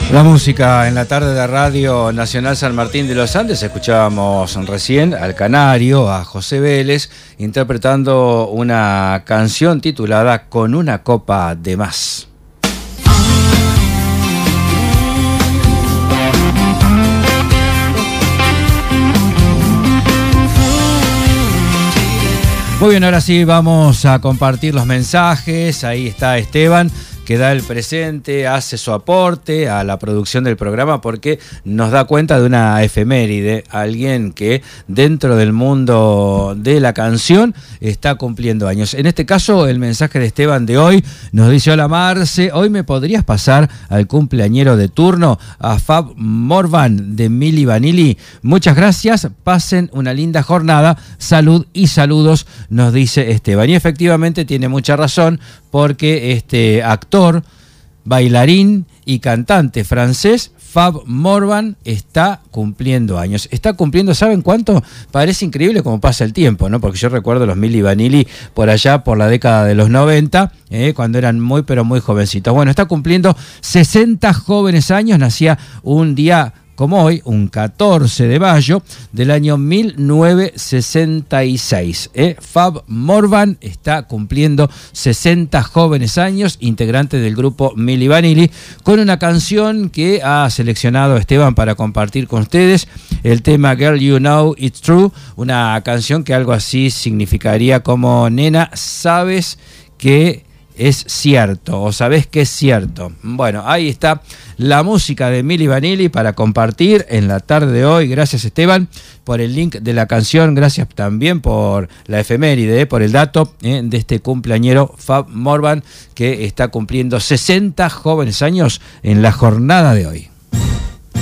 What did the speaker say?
La música en la tarde de Radio Nacional San Martín de los Andes. Escuchábamos recién al canario, a José Vélez, interpretando una canción titulada Con una copa de más. Muy bien, ahora sí vamos a compartir los mensajes. Ahí está Esteban, que da el presente, hace su aporte a la producción del programa porque nos da cuenta de una efeméride, alguien que dentro del mundo de la canción está cumpliendo años. En este caso, el mensaje de Esteban de hoy nos dice: hola Marce, hoy me podrías pasar al cumpleañero de turno, a Fab Morvan de Milli Vanilli. Muchas gracias, pasen una linda jornada, salud y saludos, nos dice Esteban. Y efectivamente tiene mucha razón, porque este actor, bailarín y cantante francés, Fab Morvan, está cumpliendo años. Está cumpliendo, ¿saben cuánto? Parece increíble cómo pasa el tiempo, ¿no? Porque yo recuerdo los Milli Vanilli por allá, por la década de los 90, cuando eran muy, pero muy jovencitos. Bueno, está cumpliendo 60 jóvenes años, nacía un día como hoy, un 14 de mayo del año 1966. Fab Morvan está cumpliendo 60 jóvenes años, integrante del grupo Milli Vanilli, con una canción que ha seleccionado Esteban para compartir con ustedes, el tema Girl You Know It's True, una canción que algo así significaría como: nena, sabes que es cierto, o sabés que es cierto. Bueno, ahí está la música de Milli Vanilli para compartir en la tarde de hoy. Gracias, Esteban, por el link de la canción. Gracias también por la efeméride, por el dato de este cumpleañero Fab Morvan, que está cumpliendo 60 jóvenes años en la jornada de hoy.